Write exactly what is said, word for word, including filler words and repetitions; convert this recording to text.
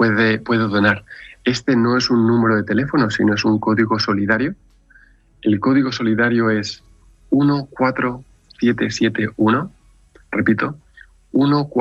puede, puede donar. Este no es un número de teléfono, sino es un código solidario. El código solidario es uno cuatro siete siete uno, repito, uno cuatro